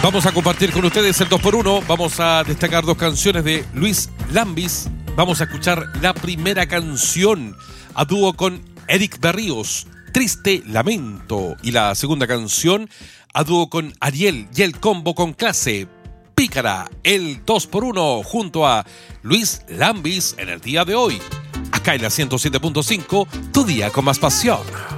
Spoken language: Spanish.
Vamos a compartir con ustedes el 2x1. Vamos a destacar dos canciones de Luis Lambis. Vamos a escuchar la primera canción a dúo con Eric Berríos, Triste Lamento. Y la segunda canción a dúo con Ariel y el combo con clase, Pícara. El 2x1 junto a Luis Lambis en el día de hoy. Acá en la 107.5, tu día con más pasión.